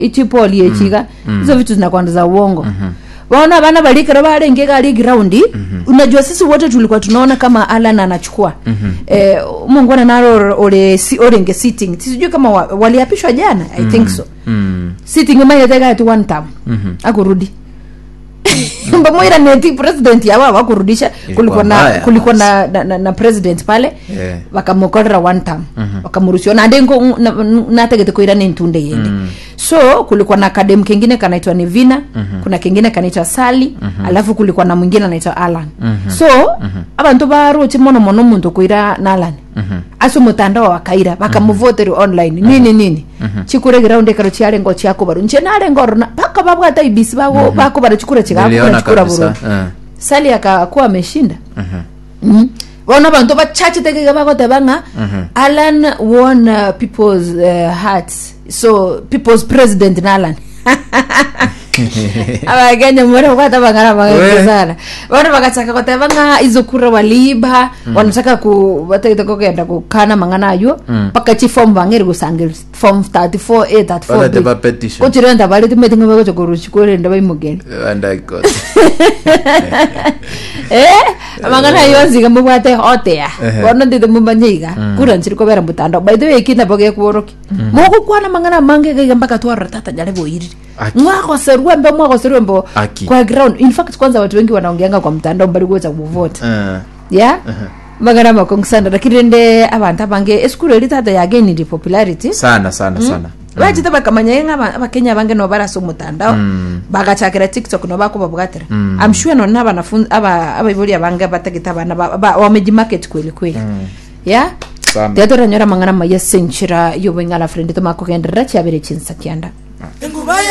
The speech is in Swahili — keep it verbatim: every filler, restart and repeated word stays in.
ichipoli yechiga hizo vitu zinakuwa za uongo. Waona bana balikira bale ngeka ali ground. Unajua sisi wote tulikuwa tunaona kama Alan anachukua. Eh Mungu ana nalo ole si orenge sitting. Sijui kama waliapishwa jana. I think so. Sitting mmoja tega tu one time. Akurudi. Mbamoira neti president yawa wakurudisha kulikuwa na kulikuwa na, na, na president pale yeah. Wakamukorera one time uh-huh. Wakamurusha na ndengo nategete koira nentunde yende mm. So kulikuwa na academy kingine kanaitwa Nevina uh-huh. Kuna kingine kanaitwa Sally uh-huh. Alafu kulikuwa na mwingine anaitwa Alan uh-huh. So uh-huh. Abantu baro chimono mono muntu koira na Alan uh-huh. Aso mutandao wakaira bakamuvotere uh-huh. Online nini uh-huh. Nini uh-huh. Chikure ground karo chiare ngo chako baru nche nale ngorona baka babwata ibisi bago uh-huh. Bako bara chikure chikako chikura buru uh-huh. Sally akakuwa ameshinda uh-huh. Mm. Wana bantu ba chache teke bako tabanga uh-huh. Alan won uh, people's uh, hearts, so people's president na Alan aba ganya mora kwa tabanga banga sana wana bakataka kwa tabanga izo kura waliba mm. Wanataka ku batayita ko kenda ku kana mangana yo paka chi form bangere gusangel form thirty-four A thirty-four wala deba petition ko tirenda bali timetinga bako cho kuruchi ko renda bai mugeni and I got eh mangana yo zinga mubate hote ya wana ndide mumbanyiga kura nchiri ko bera mutando by the way kina boge kuoroki moko kwana mangana mange ga mpaka twara tata jale boyiri mwako seruembe mwako seruembe kwa ground. In fact kwanza watu wengi wanaongeanga kwa mtandao bali kuweza kuvote uh, yeah uh-huh. Magana makongusanda lakini nde abantu abange eskuru elitata ya gain the popularity sana sana mm. Sana baje tabaka kamanyenga abakenya bange no baraso mutandao mm. Bagachakira TikTok no bako babwatira mm. I'm sure no naba nafunza aba abibuli abange batagita bana wameji market kweli kweli mm. Yeah teatora nyora mangana maya senchira yo bengala friend to makogendera chabere chinsa kyanda.